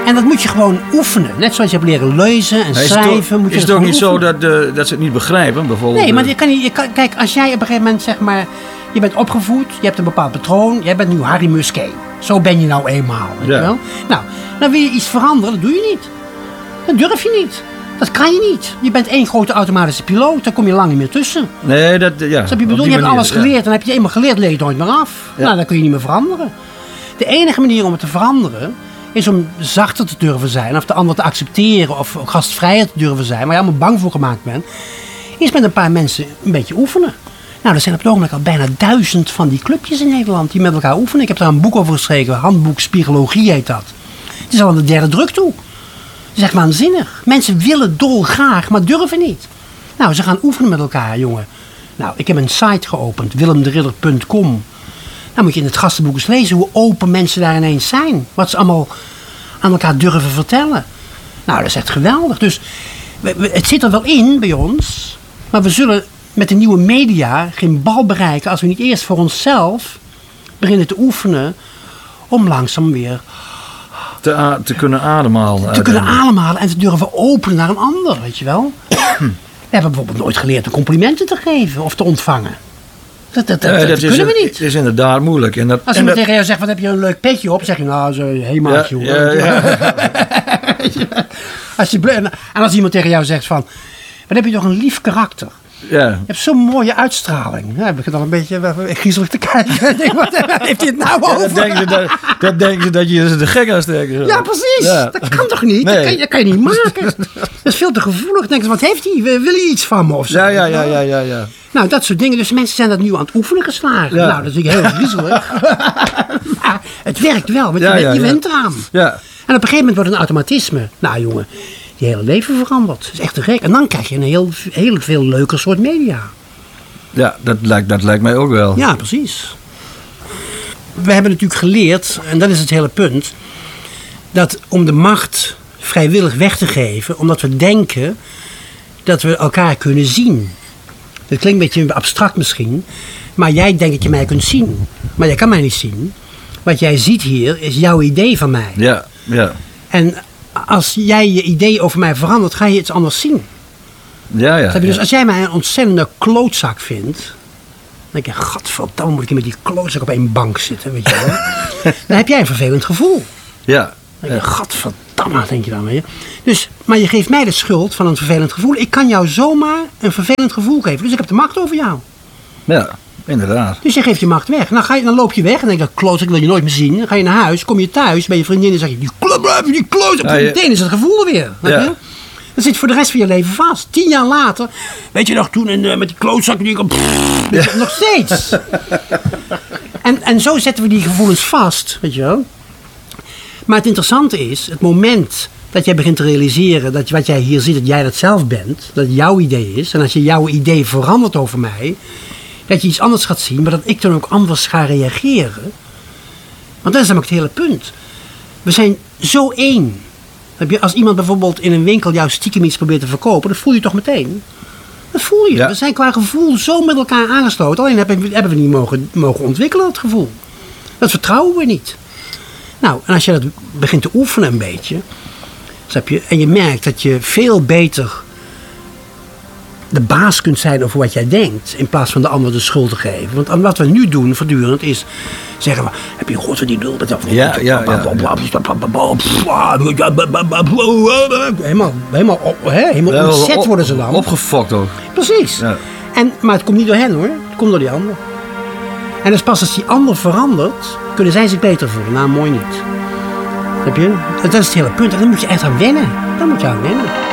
En dat moet je gewoon oefenen. Net zoals je hebt leren lezen en schrijven. Is het ook niet zo dat ze het niet begrijpen? Bijvoorbeeld, nee, maar kijk, als jij op een gegeven moment zeg maar... Je bent opgevoed, je hebt een bepaald patroon. Jij bent nu Harry Musquet. Zo ben je nou eenmaal. Weet je wel? Nou, dan wil je iets veranderen, dat doe je niet. Dat durf je niet. Dat kan je niet. Je bent één grote automatische piloot, daar kom je lang niet meer tussen. Nee, je hebt alles geleerd, dan heb je eenmaal geleerd, leer je het nooit meer af. Ja. Nou, dan kun je niet meer veranderen. De enige manier om het te veranderen is om zachter te durven zijn, of de ander te accepteren, of gastvrijer te durven zijn, waar je allemaal bang voor gemaakt bent, is met een paar mensen een beetje oefenen. Nou, er zijn op het ogenblik al bijna 1000 van die clubjes in Nederland die met elkaar oefenen. Ik heb daar een boek over geschreven, Handboek Spiegologie heet dat. Het is al aan de 3e druk toe. Het is echt waanzinnig. Mensen willen dolgraag, maar durven niet. Nou, ze gaan oefenen met elkaar, jongen. Nou, ik heb een site geopend, willemderidder.com. Dan moet je in het gastenboek eens lezen hoe open mensen daar ineens zijn. Wat ze allemaal aan elkaar durven vertellen. Nou, dat is echt geweldig. Dus het zit er wel in bij ons, maar we zullen met de nieuwe media geen bal bereiken als we niet eerst voor onszelf beginnen te oefenen om langzaam weer te kunnen ademhalen. Te kunnen ademhalen en te durven openen naar een ander, weet je wel. We hebben bijvoorbeeld nooit geleerd om complimenten te geven of te ontvangen. Dat kunnen we niet. Het is inderdaad moeilijk. Als iemand tegen jou zegt, wat heb je een leuk petje op, zeg je, nou, zo hemaatje hoor. En als iemand tegen jou zegt van, wat heb je toch een lief karakter. Ja. Je hebt zo'n mooie uitstraling. Ja, heb ik dan een beetje griezelig te kijken. Wat heeft hij het nou over? Dan denken ze dat je ze de gek aan steken. Ja, precies. Ja. Dat kan toch niet? Nee. Dat kan je niet maken. Dat is veel te gevoelig. Dan denken ze, wat heeft hij? Wil hij iets van me of zo? Ja. Nou, dat soort dingen. Dus mensen zijn dat nu aan het oefenen geslagen. Ja. Nou, dat is natuurlijk heel griezelig. Maar het werkt wel, want je went eraan. Ja. En op een gegeven moment wordt het een automatisme. Nou, jongen. Je hele leven verandert. Dat is echt te gek. En dan krijg je een heel veel leuker soort media. Ja, dat lijkt mij ook wel. Ja, precies. We hebben natuurlijk geleerd, en dat is het hele punt, dat om de macht vrijwillig weg te geven, omdat we denken dat we elkaar kunnen zien. Dat klinkt een beetje abstract misschien, maar jij denkt dat je mij kunt zien. Maar jij kan mij niet zien. Wat jij ziet hier is jouw idee van mij. Ja. En als jij je idee over mij verandert, ga je iets anders zien. Ja. Dus als jij mij een ontzettende klootzak vindt, dan denk je, godverdamme, moet ik hier met die klootzak op één bank zitten, weet je wel. Dan heb jij een vervelend gevoel. Ja. Dan denk je, godverdamme, denk je dan weer. Dus, maar je geeft mij de schuld van een vervelend gevoel. Ik kan jou zomaar een vervelend gevoel geven. Dus ik heb de macht over jou. Ja, inderdaad. Dus je geeft je macht weg. Dan loop je weg en denk je, klootzak wil je nooit meer zien. Dan ga je naar huis, kom je thuis bij je vriendin en zeg je, die klootzak. Meteen is het gevoel er weer. Ja. Dat zit voor de rest van je leven vast. 10 jaar later, weet je nog, toen met die klootzak, nog steeds. En zo zetten we die gevoelens vast, weet je wel. Maar het interessante is, het moment dat jij begint te realiseren dat wat jij hier ziet, dat jij dat zelf bent, dat het jouw idee is. En als je jouw idee verandert over mij, dat je iets anders gaat zien, maar dat ik dan ook anders ga reageren. Want dat is namelijk het hele punt. We zijn zo één. Als iemand bijvoorbeeld in een winkel jou stiekem iets probeert te verkopen, dat voel je toch meteen? Dat voel je. Ja. We zijn qua gevoel zo met elkaar aangesloten. Alleen hebben we niet mogen ontwikkelen, dat gevoel. Dat vertrouwen we niet. Nou, en als je dat begint te oefenen een beetje, en je merkt dat je veel beter de baas kunt zijn over wat jij denkt, in plaats van de ander de schuld te geven. Want wat we nu doen voortdurend is zeggen we, heb je God van die nul? Helemaal ontzet worden ze dan. Opgefokt ook. Precies. Ja. Maar het komt niet door hen hoor, het komt door die ander. En dus pas als die ander verandert, kunnen zij zich beter voelen. Nou, mooi niet. Snap je? Dat is het hele punt. En dan moet je echt aan wennen. Dan moet je aan wennen.